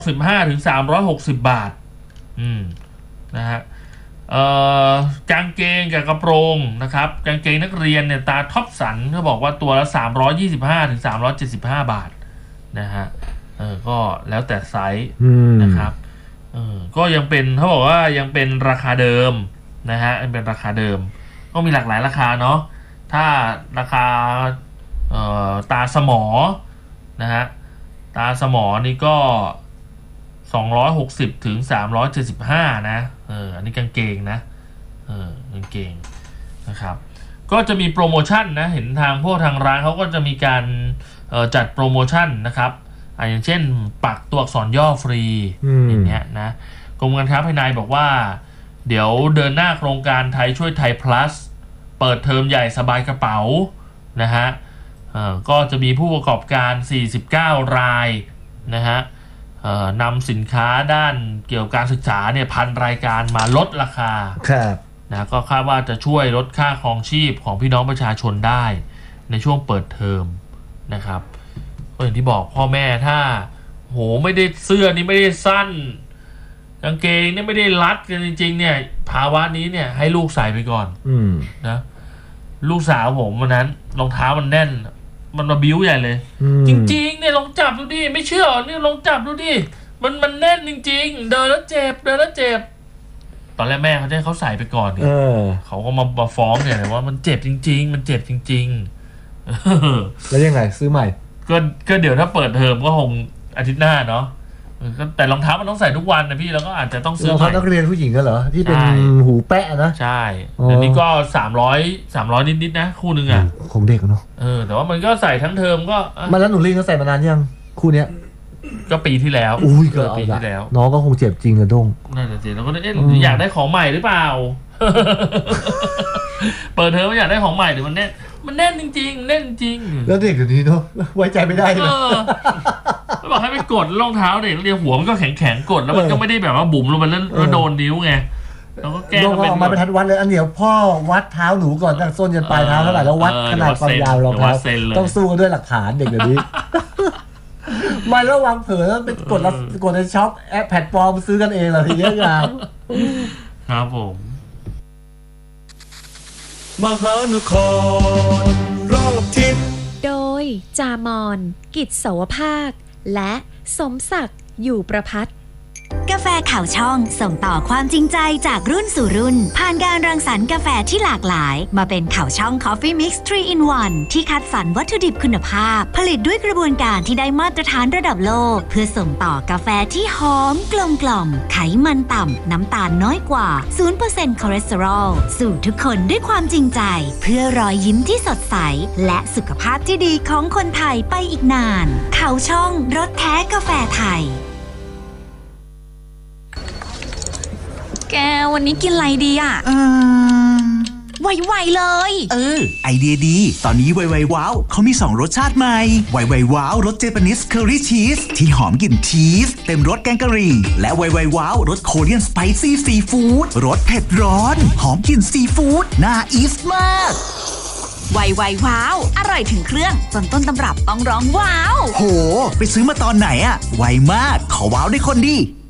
15ถึง360 บาทนะฮะกางเกงกับกระโปรงนะครับกางเกงนักเรียนเนี่ยตาท็อปสันเขาบอกว่าตัวละ325ถึง375 บาทนะฮะก็แล้วแต่ไซส์นะครับก็ยังเป็นเขาบอกว่ายังเป็นราคาเดิมนะฮะยังเป็นราคาเดิมก็มีหลากหลายราคาเนาะถ้าราคาตาสมอนะฮะตาสมอนี่ก็260ถึง375นะอันนี้กางเกงนะกางเกงนะครับก็จะมีโปรโมชั่นนะเห็นทางพวกทางร้านเขาก็จะมีการจัดโปรโมชั่นนะครับอย่างเช่นปักตัวอักษรย่อฟรีอย่างเงี้ยนะกรมการค้าภายในบอกว่าเดี๋ยวเดินหน้าโครงการไทยช่วยไทย plus เปิดเทอมใหญ่สบายกระเป๋านะฮะก็จะมีผู้ประกอบการ49 รายนะฮะนำสินค้าด้านเกี่ยวกับการศึกษาเนี่ย1,000 รายการมาลดราคาครับนะก็คาดว่าจะช่วยลดค่าครองชีพของพี่น้องประชาชนได้ในช่วงเปิดเทอมนะครับก็อย่างที่บอกพ่อแม่ถ้าโหไม่ได้เสื้อนี้ไม่ได้สั้นกางเกงนี่ไม่ได้รัดกันจริงๆเนี่ยภาวะนี้เนี่ยให้ลูกใส่ไปก่อนนะลูกสาวผมวันนั้นรองเท้ามันแน่นมันมาบิ้วใหญ่เลยจริงๆเนี่ยลองจับดูดิไม่เชื่อเนี่ยลองจับดูดิมันแน่นจริงๆเดินแล้วเจ็บตอนแรกแม่เขาให้เขาใส่ไปก่อนเนี่ยเขาก็มาฟ้องเนี่ยว่ามันเจ็บจริงๆมันเจ็บจริงๆแล้วยังไงซื้อใหม่ก็เดี๋ยวถ้าเปิดเทอมก็คงอาทิตย์หน้าเนาะแต่รองเท้ามันต้องใส่ทุกวันนะพี่แล้วก็อาจจะต้องซื้อใหม่รองเท้านักเรียนผู้หญิงก็เหรอที่เป็นหูแปะนะใช่อันนี้ก็300นิดๆนะคู่นึงอ่ะของเด็กเนาะแต่ว่ามันก็ใส่ทั้งเทอมก็มาแล้วหนูลิงก็ใส่มานานยังคู่เนี้ยก็ปีที่แล้วก็ปีที่แล้วน้องก็คงเจ็บจริงอะด้งนั่นแหละสิแล้วก็อยากได้ของใหม่หรือเปล่าเปิดเทอมอยากได้ของใหม่หรือมันแน่นจริงๆแน่นจริงแล้วเด็กเดี๋ยวนี้เนาะไว้ใจไม่ได้เลยแล้วบอกให้ไปกดรองเท้าเด็กเรียหัวมันก็แข็งกดแล้วมันก็ไม่ได้แบบว่าบุ๋มลงไปแล้วโดนนิ้วไงแล้วก็แก้ลงออกมาเป็นทัดวัดเลยอันเดี๋ยวพ่อวัดเท้าหนูก่อนตั้งส้นยันปลายเท้าเท่าไหร่แล้ววัดขนาดความยาวรองเท้าต้องสู้กันด้วยหลักฐานเด็กเดี๋ยวนี้มาแล้ววางเผลอแล้วไปกดในช็อปแอปแพลตฟอร์มซื้อกันเองเหรอทีเนี้ยครับผมมหานครรอบทิศโดยจามอนกิจเสาวภาคและสมศักดิ์อยู่ประภัตกาแฟข่าวช่องส่งต่อความจริงใจจากรุ่นสู่รุ่นผ่านการรังสรรค์กาแฟที่หลากหลายมาเป็นข่าวช่อง Coffee Mix 3 in 1 ที่คัดสรรวัตถุดิบคุณภาพผลิตด้วยกระบวนการที่ได้มาตรฐานระดับโลกเพื่อส่งต่อกาแฟที่หอมกลมกล่อมไขมันต่ำน้ำตาลน้อยกว่า 0% คอเลสเตอรอลสู่ทุกคนด้วยความจริงใจเพื่อรอยยิ้มที่สดใสและสุขภาพที่ดีของคนไทยไปอีกนานข่าวช่องรสแท้กาแฟไทยแกวันนี้กินอะไรดีอ่ะไวๆเลยไอเดียดีตอนนี้ไวๆว้าวเขามี2รสชาติใหม่ไวๆว้าวรสเจแปนิสเคอรี่ชีสที่หอมกลิ่นชีสเต็มรสแกงกะหรี่และไวๆว้าวรสโคเรียนสไปซี่ซีฟู้ดรสเผ็ดร้อนหอมกลิ่นซีฟู้ดน่าอีสมากไวๆว้าวอร่อยถึงเครื่องจนต้นตำรับต้องร้องว้าวโหไปซื้อมาตอนไหนอะไวมากขอว้าวได้คนดี